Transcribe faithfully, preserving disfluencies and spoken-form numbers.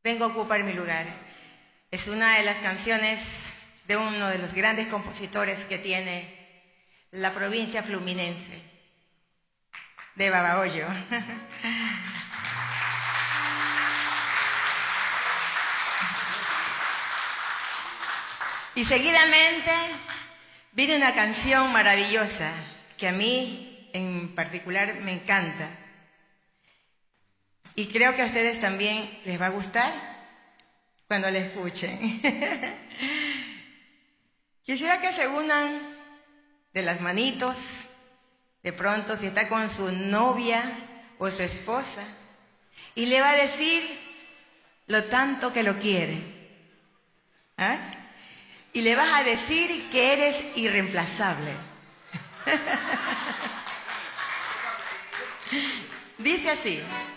vengo a ocupar mi lugar. Es una de las canciones de uno de los grandes compositores que tiene la provincia fluminense, de Babahoyo. Y seguidamente viene una canción maravillosa que a mí en particular me encanta. Y creo que a ustedes también les va a gustar cuando la escuchen. Quisiera que se unan de las manitos, de pronto si está con su novia o su esposa, y le va a decir lo tanto que lo quiere. ¿Ah? Y le vas a decir que eres irreemplazable. Dice así.